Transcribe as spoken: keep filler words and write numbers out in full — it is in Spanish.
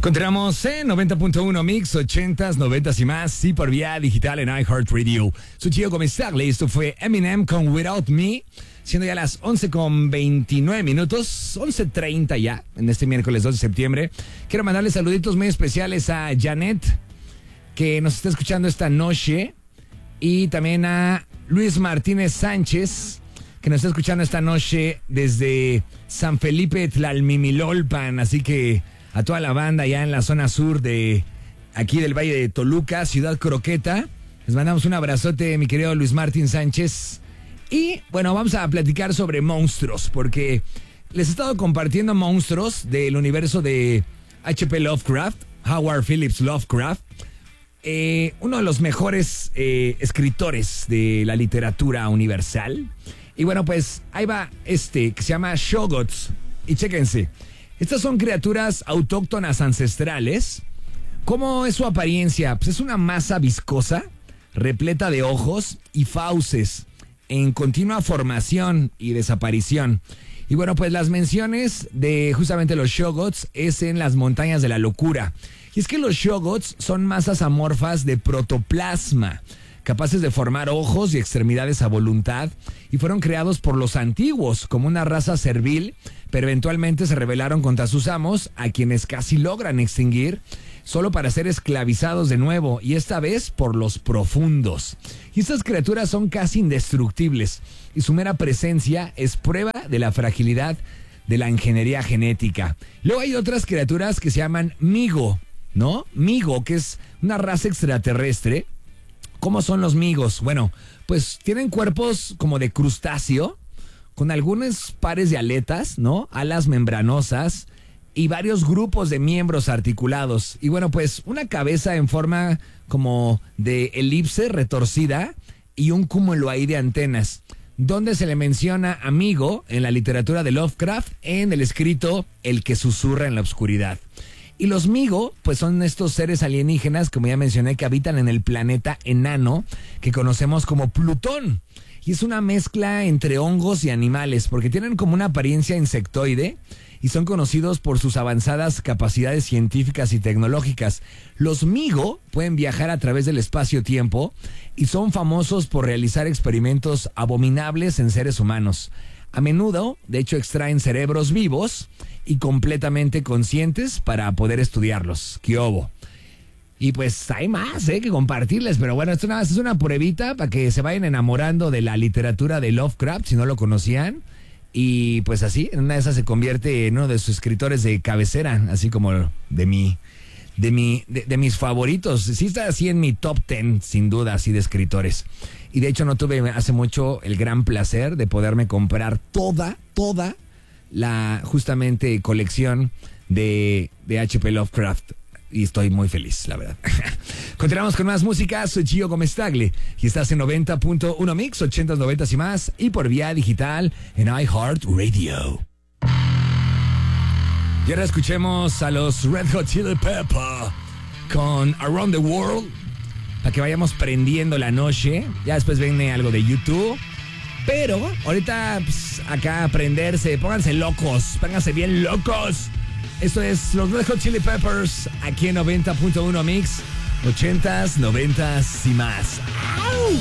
Continuamos en noventa punto uno Mix, ochentas, noventas y más, sí, por vía digital en iHeartRadio. Soy Chico Comestarle, esto fue Eminem con Without Me, siendo ya las once con veintinueve minutos, once treinta ya, en este miércoles dos de septiembre. Quiero mandarle saluditos muy especiales a Janet, que nos está escuchando esta noche, y también a Luis Martínez Sánchez, que nos está escuchando esta noche desde San Felipe Tlalmimilolpan, así que a toda la banda ya en la zona sur de aquí del Valle de Toluca, Ciudad Croqueta. Les mandamos un abrazote, mi querido Luis Martín Sánchez. Y bueno, vamos a platicar sobre monstruos, porque les he estado compartiendo monstruos del universo de H P Lovecraft, Howard Phillips Lovecraft, eh, uno de los mejores eh, escritores de la literatura universal. Y bueno, pues ahí va este que se llama Shoggoths. Y chéquense. Estas son criaturas autóctonas ancestrales. ¿Cómo es su apariencia? Pues es una masa viscosa, repleta de ojos y fauces, en continua formación y desaparición. Y bueno, pues las menciones de justamente los Shoggoths es en las montañas de la locura. Y es que los Shoggoths son masas amorfas de protoplasma, capaces de formar ojos y extremidades a voluntad, y fueron creados por los antiguos como una raza servil, pero eventualmente se rebelaron contra sus amos, a quienes casi logran extinguir, solo para ser esclavizados de nuevo, y esta vez por los profundos. Y estas criaturas son casi indestructibles, y su mera presencia es prueba de la fragilidad de la ingeniería genética. Luego hay otras criaturas que se llaman Migo, ¿no? Migo, que es una raza extraterrestre. ¿Cómo son los migos? Bueno, pues tienen cuerpos como de crustáceo, con algunos pares de aletas, ¿no? Alas membranosas y varios grupos de miembros articulados. Y bueno, pues una cabeza en forma como de elipse retorcida y un cúmulo ahí de antenas, donde se le menciona amigo en la literatura de Lovecraft en el escrito El que susurra en la oscuridad. Y los Migo, pues son estos seres alienígenas, como ya mencioné, que habitan en el planeta enano que conocemos como Plutón. Y es una mezcla entre hongos y animales, porque tienen como una apariencia insectoide y son conocidos por sus avanzadas capacidades científicas y tecnológicas. Los Migo pueden viajar a través del espacio-tiempo y son famosos por realizar experimentos abominables en seres humanos. A menudo, de hecho, extraen cerebros vivos y completamente conscientes para poder estudiarlos. ¡Qué obo! Y pues hay más ¿eh? que compartirles, pero bueno, esto nada más es una pruebita para que se vayan enamorando de la literatura de Lovecraft, si no lo conocían. Y pues así, en una de esas se convierte en uno de sus escritores de cabecera, así como de mi, de mi, de, de mis favoritos. Sí está así en mi top ten, sin duda, así de escritores. Y de hecho no tuve hace mucho el gran placer de poderme comprar toda, toda la justamente colección de, de H P Lovecraft. Y estoy muy feliz, la verdad. Continuamos con más música. Soy Gio Comestagle y estás en noventa punto uno Mix, ochentas, noventas y más, y por vía digital en iHeartRadio. Y ahora escuchemos a los Red Hot Chili Peppers con Around the World, para que vayamos prendiendo la noche. Ya después viene algo de YouTube. Pero ahorita pues, acá aprenderse, pónganse locos, pónganse bien locos. Esto es los Red Hot Chili Peppers aquí en noventa punto uno Mix, ochentas, noventas y más. ¡Au!